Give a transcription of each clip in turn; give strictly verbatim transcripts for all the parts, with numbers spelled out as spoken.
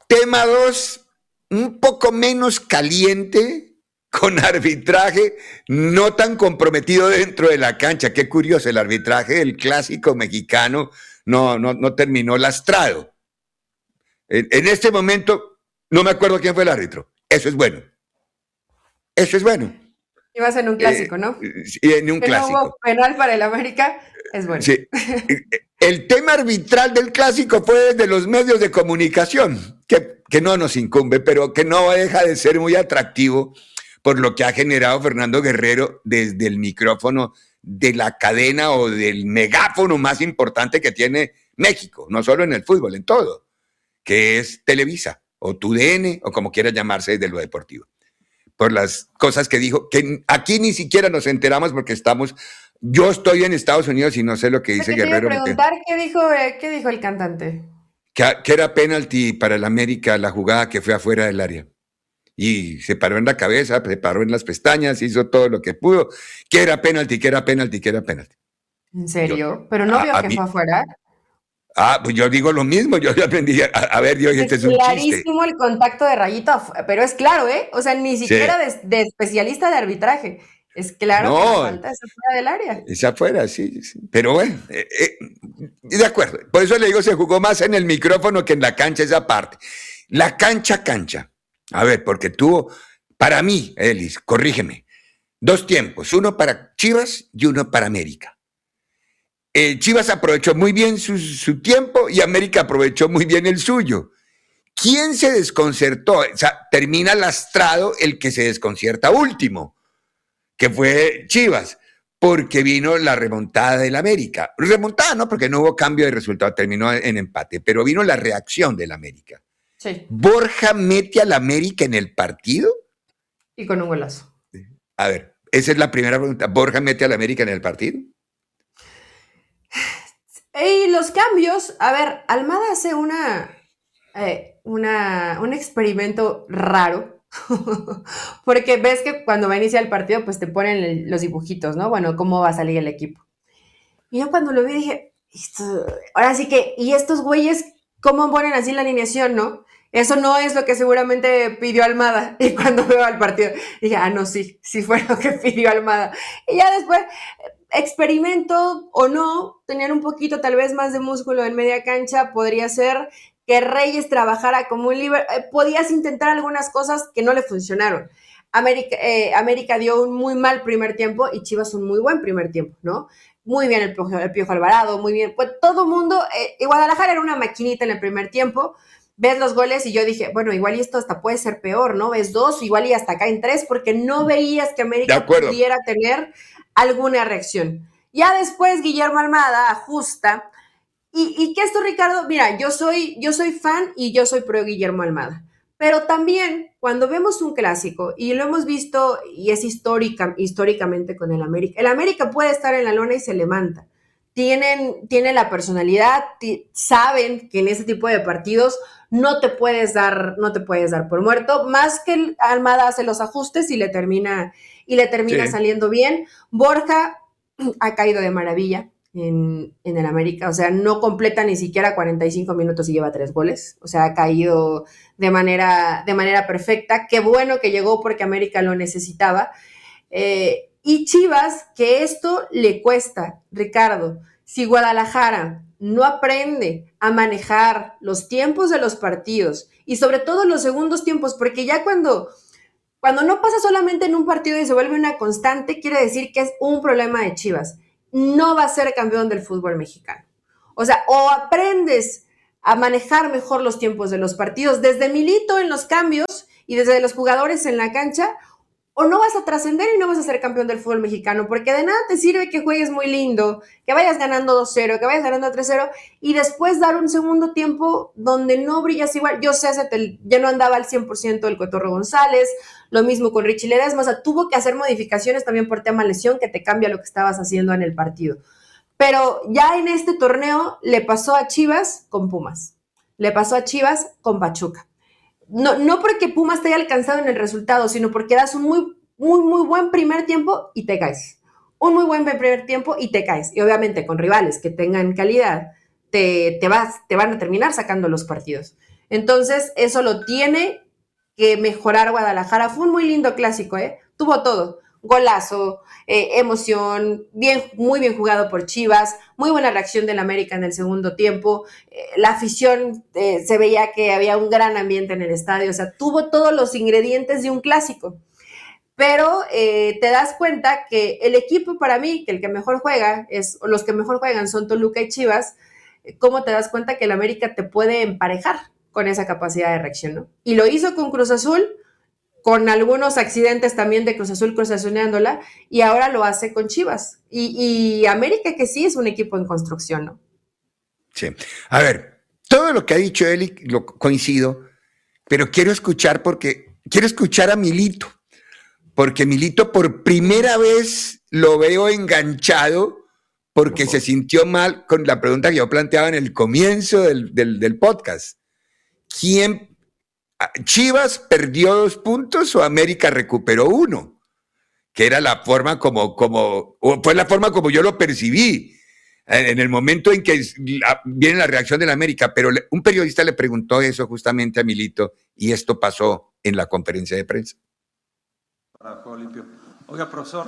Tema dos, un poco menos caliente, con arbitraje no tan comprometido dentro de la cancha. Qué curioso, el arbitraje del clásico mexicano no, no, no terminó lastrado. En, en este momento no me acuerdo quién fue el árbitro. Eso es bueno. Eso es bueno. Ibas en un clásico, Eh, ¿no? en un Que no clásico. hubo penal para el América, es bueno. Sí. El tema arbitral del clásico fue desde los medios de comunicación, que, que no nos incumbe, pero que no deja de ser muy atractivo por lo que ha generado Fernando Guerrero desde el micrófono de la cadena o del megáfono más importante que tiene México, no solo en el fútbol, en todo, que es Televisa o tu D N o como quieras llamarse desde lo deportivo. Por las cosas que dijo, que aquí ni siquiera nos enteramos porque estamos, yo estoy en Estados Unidos y no sé lo que dice Te iba a Guerrero. preguntar qué dijo, eh, qué dijo el cantante. Que, que era penalti para el América la jugada que fue afuera del área. Y se paró en la cabeza, se paró en las pestañas, hizo todo lo que pudo, que era penalti, que era penalti, que era penalti. ¿En serio? Yo, ¿Pero no a, vio a que mí, fue afuera? Ah, pues yo digo lo mismo, yo ya aprendí, a, a ver, Dios, este Es es un chiste. clarísimo el contacto de Rayito, pero es claro, ¿eh? O sea, ni Sí. siquiera de, de especialista de arbitraje. Es claro que la No, falta es afuera del área. es afuera, sí, sí. Pero bueno, eh, eh, de acuerdo. Por eso le digo, se jugó más en el micrófono que en la cancha esa parte. La cancha, cancha. A ver, porque tuvo, para mí, Elis, corrígeme, dos tiempos, uno para Chivas y uno para América. Eh, Chivas aprovechó muy bien su, su tiempo y América aprovechó muy bien el suyo. ¿Quién se desconcertó? O sea, termina lastrado el que se desconcierta último, que fue Chivas, porque vino la remontada del América. Remontada no, porque no hubo cambio de resultado, terminó en empate, pero vino la reacción del América. Sí. ¿Borja mete al América en el partido? Y con un golazo. A ver, esa es la primera pregunta. ¿Borja mete al América en el partido? Y los cambios, a ver, Almada hace una, eh, una, un experimento raro, porque ves que cuando va a iniciar el partido, pues te ponen el, los dibujitos, ¿no? Bueno, cómo va a salir el equipo. Y yo cuando lo vi dije, esto, ahora sí que, ¿y estos güeyes cómo ponen así la alineación, no? Eso no es lo que seguramente pidió Almada. Y cuando veo al partido, dije, ah, no, sí, sí fue lo que pidió Almada. Y ya después, experimento o no, tener un poquito tal vez más de músculo en media cancha, podría ser que Reyes trabajara como un líder, eh, podías intentar algunas cosas que no le funcionaron. América, eh, América dio un muy mal primer tiempo y Chivas un muy buen primer tiempo, ¿no? Muy bien el Piojo, el Piojo Alvarado, muy bien, pues todo mundo, eh, Guadalajara era una maquinita en el primer tiempo, ves los goles y yo dije, bueno, igual y esto hasta puede ser peor, ¿no? Ves dos, igual y hasta acá en tres, porque no veías que América pudiera tener alguna reacción. Ya después Guillermo Almada ajusta, y, y que esto, Ricardo, mira, yo soy, yo soy fan y yo soy pro Guillermo Almada, pero también cuando vemos un clásico, y lo hemos visto, y es histórica, históricamente con el América, el América puede estar en la lona y se levanta, tienen, tienen la personalidad, saben que en ese tipo de partidos no te puedes dar, no te puedes dar por muerto, más que el Almada hace los ajustes y le termina, y le termina sí. saliendo bien. Borja ha caído de maravilla en, en el América, o sea, no completa ni siquiera cuarenta y cinco minutos y lleva tres goles, o sea, ha caído de manera, de manera perfecta. Qué bueno que llegó porque América lo necesitaba. Eh, y Chivas, que esto le cuesta, Ricardo, si Guadalajara no aprende a manejar los tiempos de los partidos y sobre todo los segundos tiempos, porque ya cuando, cuando no pasa solamente en un partido y se vuelve una constante, quiere decir que es un problema de Chivas. No va a ser campeón del fútbol mexicano. O sea, o aprendes a manejar mejor los tiempos de los partidos desde Milito en los cambios y desde los jugadores en la cancha, o no vas a trascender y no vas a ser campeón del fútbol mexicano, porque de nada te sirve que juegues muy lindo, que vayas ganando dos cero, que vayas ganando tres cero, y después dar un segundo tiempo donde no brillas igual. Yo sé, ya no andaba al cien por ciento el Cotorro González, lo mismo con Richie Ledesma, o sea, tuvo que hacer modificaciones también por tema lesión que te cambia lo que estabas haciendo en el partido. Pero ya en este torneo le pasó a Chivas con Pumas, le pasó a Chivas con Pachuca. No, no porque Pumas te haya alcanzado en el resultado, sino porque das un muy, muy, muy buen primer tiempo y te caes. Un muy buen primer tiempo y te caes. Y obviamente con rivales que tengan calidad, te, te, vas, te van a terminar sacando los partidos. Entonces, eso lo tiene que mejorar Guadalajara. Fue un muy lindo clásico, ¿eh? Tuvo todo. Golazo, eh, emoción, bien, muy bien jugado por Chivas, muy buena reacción del América en el segundo tiempo, eh, la afición, eh, se veía que había un gran ambiente en el estadio, o sea, tuvo todos los ingredientes de un clásico. Pero eh, te das cuenta que el equipo para mí, que el que mejor juega, es, o los que mejor juegan son Toluca y Chivas, eh, ¿cómo te das cuenta que el América te puede emparejar con esa capacidad de reacción, ¿no? Y lo hizo con Cruz Azul, con algunos accidentes también de Cruz Azul, Cruz Azuleándola, y ahora lo hace con Chivas. Y, y América, que sí es un equipo en construcción, ¿no? Sí. A ver, todo lo que ha dicho Eli lo coincido, pero quiero escuchar porque quiero escuchar a Milito, porque Milito por primera vez lo veo enganchado porque se sintió mal con la pregunta que yo planteaba en el comienzo del, del, del podcast. ¿Quién Chivas perdió dos puntos o América recuperó uno? Que era la forma como, como, o fue la forma como yo lo percibí en el momento en que viene la reacción de la América, pero un periodista le preguntó eso justamente a Milito y esto pasó en la conferencia de prensa. Para Juego Limpio. Oiga, profesor,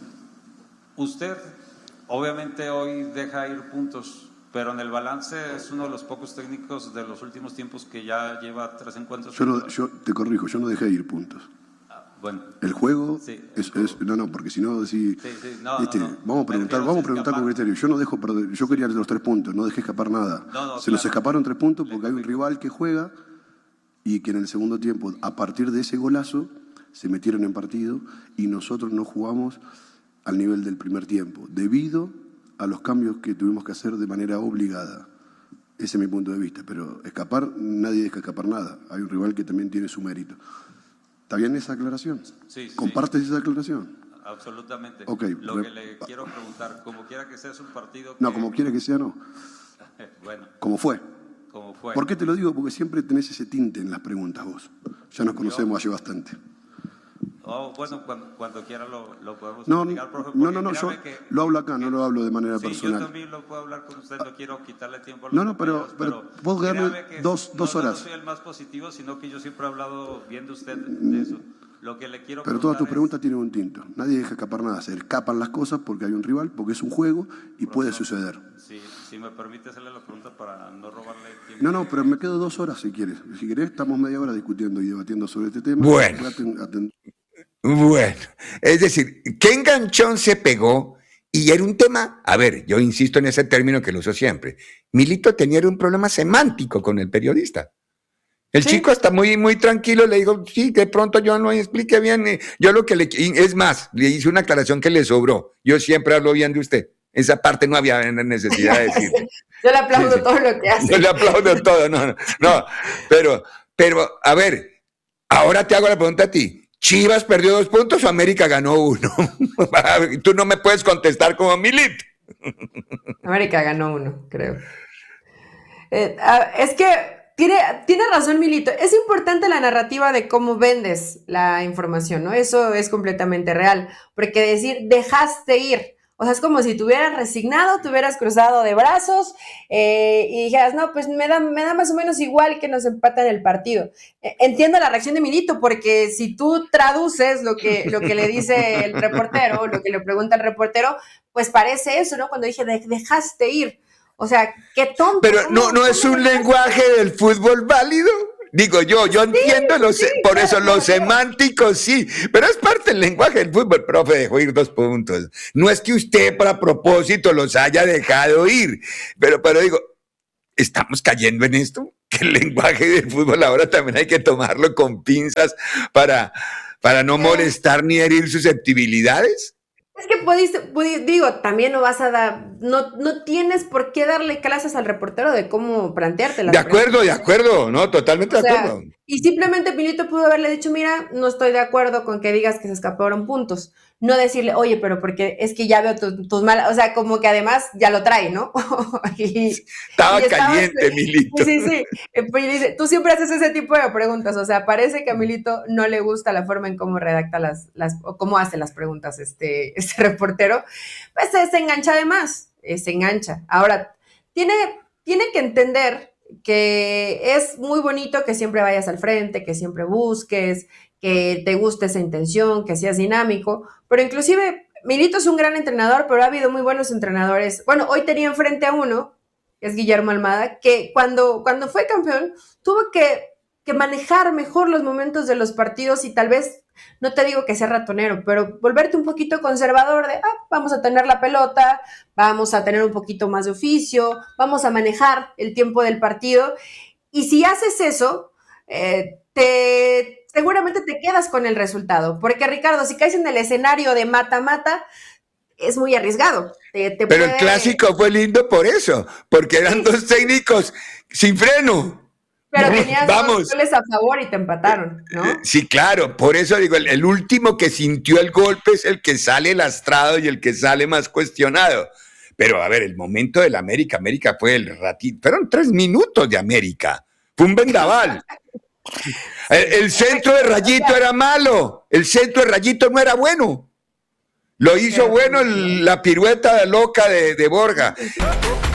usted obviamente hoy deja ir puntos, pero en el balance es uno de los pocos técnicos de los últimos tiempos que ya lleva tres encuentros. Yo, no, yo te corrijo, yo no dejé ir puntos. Ah, bueno. El juego, sí, es, es, no, no, porque si no, decís, sí, sí, no, este, no, no. vamos a preguntar, vamos a preguntar con criterio. Yo no dejo perder, yo quería los tres puntos, no dejé escapar nada. No, no, Se claro. nos escaparon tres puntos porque hay un rival que juega y que en el segundo tiempo, a partir de ese golazo, se metieron en partido y nosotros no jugamos al nivel del primer tiempo, debido a los cambios que tuvimos que hacer de manera obligada. Ese es mi punto de vista, pero escapar, nadie deja escapar nada. Hay un rival que también tiene su mérito. ¿Está bien esa aclaración? Sí, sí. ¿Compartes esa aclaración? Absolutamente. Okay. Lo que le quiero preguntar, como quiera que sea, es un partido que... No, como quiera que sea, no. Bueno. Como fue. Como fue. ¿Por qué te lo digo? Porque siempre tenés ese tinte en las preguntas vos. Ya nos conocemos hace bastante. Oh, bueno, cuando, cuando quiera lo, lo podemos no, platicar, profe. No, no, no, yo que, lo hablo acá, que, no lo hablo de manera sí, personal. Yo también lo puedo hablar con usted, no quiero quitarle tiempo a los No, no, pero, pero, pero vos darme dos, dos no, horas. No soy el más positivo, sino que yo siempre he hablado bien de usted de eso. Lo que le quiero pero todas tus es... preguntas tienen un tinto. Nadie deja escapar nada. Se escapan las cosas porque hay un rival, porque es un juego y Profesor, puede suceder. Sí, si me permite hacerle la pregunta para no robarle tiempo. No, no, pero me quedo dos horas si quieres. Si querés, estamos media hora discutiendo y debatiendo sobre este tema. Bueno. Bueno, es decir, ¿qué enganchón se pegó? Y era un tema, a ver, yo insisto en ese término que lo uso siempre. Milito tenía un problema semántico con el periodista. El sí. chico está muy, muy tranquilo, le digo, sí, de pronto yo no expliqué bien. Yo lo que le, es más, le hice una aclaración que le sobró. Yo siempre hablo bien de usted. Esa parte no había necesidad de decirle. Yo le aplaudo sí, sí. todo lo que hace. Yo le aplaudo todo, no, no, no. Pero, pero, a ver, ahora te hago la pregunta a ti. ¿Chivas perdió dos puntos o América ganó uno? Tú no me puedes contestar como Milito. América ganó uno, creo. Eh, es que tiene, tiene razón Milito. Es importante la narrativa de cómo vendes la información, ¿no? Eso es completamente real. Porque decir, dejaste ir. O sea, es como si te hubieras resignado, te hubieras cruzado de brazos eh, y dijeras, no, pues me da, me da más o menos igual que nos empatan el partido. Eh, entiendo la reacción de Milito, porque si tú traduces lo que, lo que le dice el reportero, lo que le pregunta el reportero, pues parece eso, ¿no? Cuando dije, dejaste ir. O sea, qué tonto. Pero no, no es un lenguaje del fútbol válido. Digo yo, yo sí, entiendo los, sí, por claro, eso los claro. semánticos sí, pero es parte del lenguaje del fútbol, profe, dejó ir dos puntos. No es que usted para propósito los haya dejado ir, pero, pero digo, ¿estamos cayendo en esto? Que el lenguaje del fútbol ahora también hay que tomarlo con pinzas para, para no molestar ni herir susceptibilidades. Es que pudiste, pudiste, digo, también no vas a dar, no, no tienes por qué darle clases al reportero de cómo plantearte las De acuerdo, preguntas. de acuerdo, no, totalmente o de sea, acuerdo. Y simplemente Milito pudo haberle dicho, mira, no estoy de acuerdo con que digas que se escaparon puntos. No decirle, oye, pero porque es que ya veo tus tu malas, o sea, como que además ya lo trae, ¿no? y, Estaba y caliente, estabas, Milito. Sí, sí, sí. Tú siempre haces ese tipo de preguntas, o sea, parece que a Milito no le gusta la forma en cómo redacta las, las o cómo hace las preguntas este, este reportero, pues se, se engancha además, eh, se engancha. Ahora, tiene, tiene que entender que es muy bonito que siempre vayas al frente, que siempre busques, que te guste esa intención, que seas dinámico, pero inclusive Milito es un gran entrenador, pero ha habido muy buenos entrenadores. Bueno, hoy tenía enfrente a uno, que es Guillermo Almada, que cuando, cuando fue campeón tuvo que, que manejar mejor los momentos de los partidos y tal vez, no te digo que sea ratonero, pero volverte un poquito conservador de, ah, vamos a tener la pelota, vamos a tener un poquito más de oficio, vamos a manejar el tiempo del partido. Y si haces eso, eh, te, seguramente te quedas con el resultado. Porque, Ricardo, si caes en el escenario de mata-mata, es muy arriesgado. Te, te Pero puede... el clásico fue lindo por eso, porque eran sí. dos técnicos sin freno. Pero tenías Vamos. dos goles a favor y te empataron, ¿no? Sí, claro, por eso digo, el, el último que sintió el golpe es el que sale lastrado y el que sale más cuestionado. Pero a ver, el momento del América, América fue el ratito, fueron tres minutos de América, fue un vendaval. El, el centro de Rayito era malo, el centro de Rayito no era bueno. Lo hizo bueno el, la pirueta loca de, de Borja.